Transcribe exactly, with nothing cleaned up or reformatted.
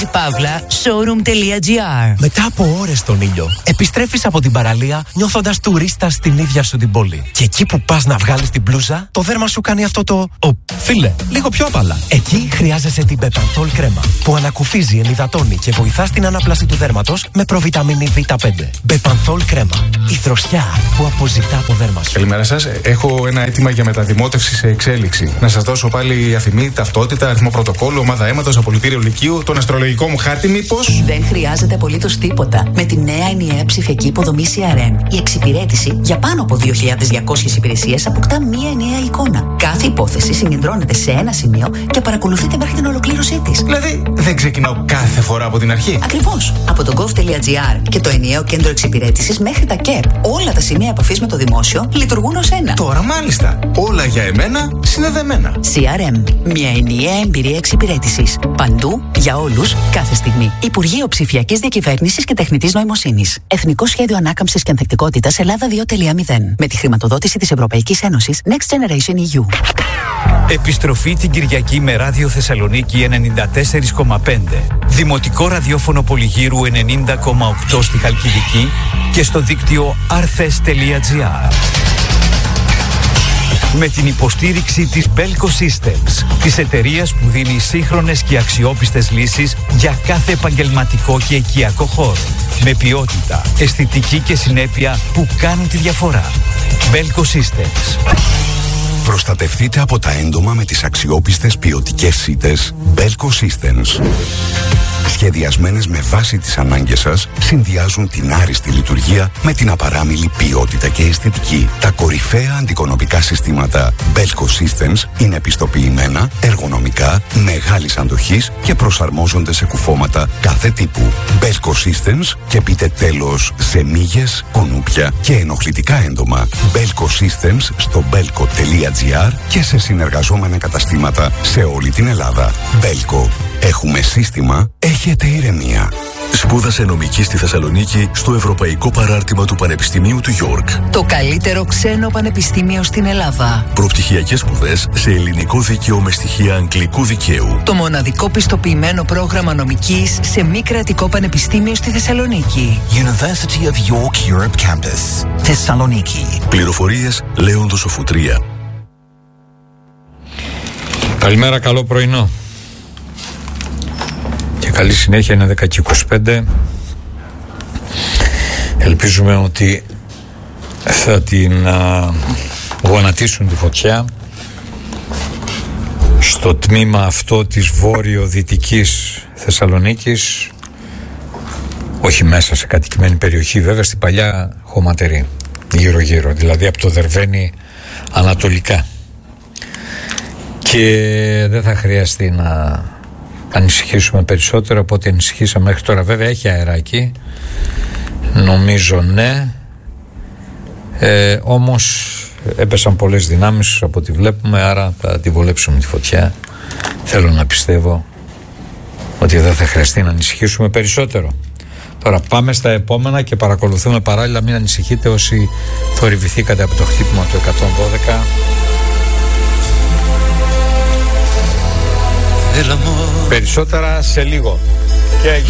Παύλα showroom.gr. Μετά από ώρες στον ήλιο, επιστρέφεις από την παραλία νιώθοντας τουρίστα στην ίδια σου την πόλη. Και εκεί που πας να βγάλεις την μπλούζα, το δέρμα σου κάνει αυτό το «Ω, φίλε, λίγο πιο απαλά». Εκεί χρειάζεσαι την Bepanthol κρέμα, που ανακουφίζει, ενυδατώνει και βοηθά στην ανάπλαση του δέρματος με προβιταμίνη βι πέντε. Bepanthol κρέμα. Η δροσιά που αποζητά το δέρμα σου. Καλημέρα σας. Έχω ένα αίτημα για μεταδημότευση σε εξέλιξη. Να σας δώσω πάλι αφημί, ταυτότητα, αριθμό πρωτοκόλλου, ομάδα αίματος, απολυτήριο λυκείου, τον αστρολογικό μου χάρτη, μήπως? Δεν χρειάζεται απολύτως τίποτα. Με τη νέα ενιαία ψηφιακή υποδομή σι αρ εμ, η εξυπηρέτηση για πάνω από δύο χιλιάδες διακόσιες υπηρεσίες αποκτά μία ενιαία εικόνα. Κάθε υπόθεση συγκεντρώνεται σε ένα σημείο και παρακολουθείται μέχρι την ολοκλήρωσή της. Δηλαδή, δεν ξεκινάω κάθε φορά από την αρχή. Ακριβώς. Από το gov.gr και το ενιαίο κέντρο εξυπηρέτησης μέχρι τα ΚΕΠ, όλα τα σημεία επαφής με το δημόσιο λειτουργούν ως ένα. Τώρα μάλιστα. Όλα για εμένα συνδεδεμένα. σι αρ εμ. Μια ενιαία εμπειρία εξυπηρέτησης. Παντού, για όλους, κάθε στιγμή. Υπουργείο Ψηφιακής Διακυβέρνησης και Τεχνητής Νοημοσύνης. Εθνικό Σχέδιο Ανάκαμψης και Ανθεκτικότητας Ελλάδα δύο κόμμα μηδέν. Με τη χρηματοδότηση της Ευρωπαϊκής Ένωσης Next Generation ι γιου. Επιστροφή την Κυριακή με Ράδιο Θεσσαλονίκη ενενήντα τέσσερα κόμμα πέντε. Δημοτικό ραδιόφωνο Πολυγύρου ενενήντα κόμμα οκτώ στη Χαλκιδική και στο δίκτυο arthes.gr. Με την υποστήριξη της Belco Systems, της εταιρείας που δίνει σύγχρονες και αξιόπιστες λύσεις για κάθε επαγγελματικό και οικιακό χώρο. Με ποιότητα, αισθητική και συνέπεια που κάνουν τη διαφορά. Belco Systems. Προστατευτείτε από τα έντομα με τις αξιόπιστες ποιοτικές σίτες Belco Systems. Σχεδιασμένες με βάση τις ανάγκες σας, συνδυάζουν την άριστη λειτουργία με την απαράμιλη ποιότητα και αισθητική. Τα κορυφαία αντικονοπικά συστήματα Belco Systems είναι επιστοποιημένα, εργονομικά, μεγάλης αντοχής και προσαρμόζονται σε κουφώματα κάθε τύπου. Belco Systems και πείτε τέλος σε μύγες, κουνούπια και ενοχλητικά έντομα. Belco Systems στο belco.gr και σε συνεργαζόμενα καταστήματα σε όλη την Ελλάδα. Belco. Έχουμε σύστημα, έχετε ηρεμία. Σπούδασε νομική στη Θεσσαλονίκη στο Ευρωπαϊκό Παράρτημα του Πανεπιστημίου του Γιόρκ. Το καλύτερο ξένο πανεπιστήμιο στην Ελλάδα. Προπτυχιακές σπουδές σε ελληνικό δίκαιο με στοιχεία αγγλικού δικαίου. Το μοναδικό πιστοποιημένο πρόγραμμα νομικής σε μη κρατικό πανεπιστήμιο στη Θεσσαλονίκη. University of York Europe Campus, Θεσσαλονίκη. Πληροφορίες Λέοντος Σοφουτρία. Καλημέρα, καλό πρωινό. Και καλή συνέχεια, είναι δέκα και είκοσι πέντε. Ελπίζουμε ότι θα την α, γονατίσουν τη φωτιά στο τμήμα αυτό της βόρειο-δυτικής Θεσσαλονίκης, όχι μέσα σε κατοικημένη περιοχή βέβαια, στην παλιά χωματερή γύρω γύρω, δηλαδή από το Δερβαίνι ανατολικά, και δεν θα χρειαστεί να ανησυχήσουμε περισσότερο από ό,τι ανησυχήσαμε μέχρι τώρα. Βέβαια έχει αεράκι, νομίζω, ναι, ε, όμως έπεσαν πολλές δυνάμεις από ό,τι βλέπουμε, άρα θα τη βολέψουμε τη φωτιά. Θέλω να πιστεύω ότι δεν θα χρειαστεί να ανησυχήσουμε περισσότερο. Τώρα πάμε στα επόμενα και παρακολουθούμε παράλληλα. Μην ανησυχείτε όσοι θορυβηθήκατε από το χτύπημα του εκατόν δώδεκα. Περισσότερα σε λίγο. Και